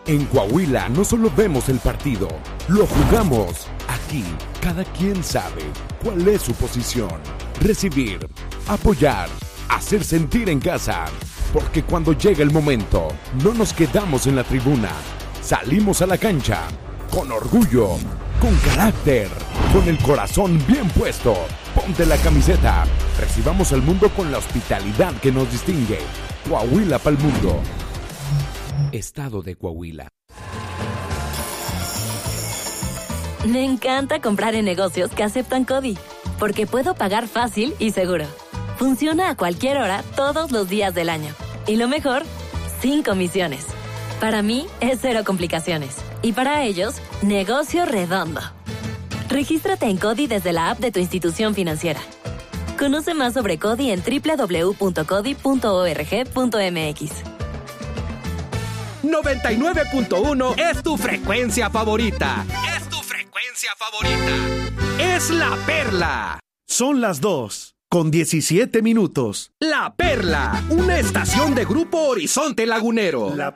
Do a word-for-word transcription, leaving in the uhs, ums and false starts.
En Coahuila no solo vemos el partido, lo jugamos. Aquí, cada quien sabe cuál es su posición. Recibir, apoyar, hacer sentir en casa. Porque cuando llega el momento, no nos quedamos en la tribuna. Salimos a la cancha, con orgullo, con carácter, con el corazón bien puesto. Ponte la camiseta. Recibamos al mundo con la hospitalidad que nos distingue. Coahuila pa'l mundo. Estado de Coahuila. Me encanta comprar en negocios que aceptan CODI, porque puedo pagar fácil y seguro. Funciona a cualquier hora, todos los días del año. Y lo mejor, sin comisiones. Para mí, es cero complicaciones. Y para ellos, negocio redondo. Regístrate en CODI desde la app de tu institución financiera. Conoce más sobre CODI en doble u doble u doble u punto codi punto org punto m x. noventa y nueve punto uno es tu frecuencia favorita. Es tu frecuencia favorita. Es La Perla. Son las dos, con diecisiete minutos. La Perla, una estación de Grupo Horizonte Lagunero. La